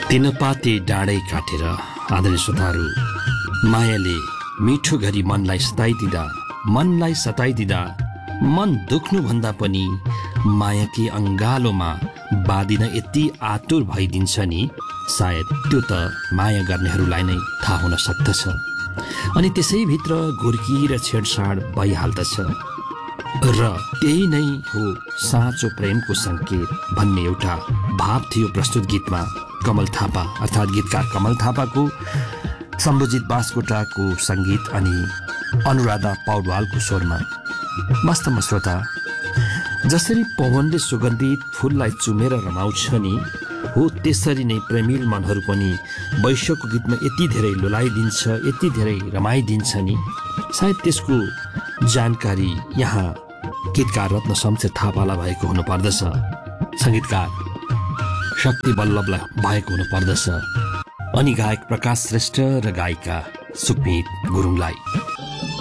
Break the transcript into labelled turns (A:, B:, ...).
A: तिनपाते डाँडै काटेर आदरणीय श्रोताहरू, मायाले मिठो गरी मनलाई सताइदिँदा मन दुख्नुभन्दा पनि मायाकी अङ्गालोमा बाँधिन यति आतुर भइदिन्छ नि, सायद त्यो त माया गर्नेहरूलाई नै थाहा हुन सक्दछ। अनि त्यसैभित्र घुर्की र छेडछाड भइहाल्दछ र त्यही नै हो साँचो प्रेमको सङ्केत भन्ने एउटा भाव थियो प्रस्तुत गीतमा। कमल थापा अर्थात् गीतकार कमल थापाको, सम्बोजित बाँसकोटाको सङ्गीत अनि अनुराधा पौडवालको स्वरमा। वास्तवमा श्रोता, जसरी पवनले सुगन्धित फुललाई चुमेर रमाउँछ नि, हो त्यसरी नै प्रेमिल मनहरू पनि वैश्यको गीतमा यति धेरै लुलाइदिन्छ, यति धेरै रमाइदिन्छ नि, सायद त्यसको जानकारी यहाँ गीतकार रत्न शमशेर थापालाई भएको हुनुपर्दछ, सङ्गीतकार शक्ति बल्लभलाई भएको हुनुपर्दछ, अनि गायक प्रकाश श्रेष्ठ र गायिका सुकमित गुरुङलाई।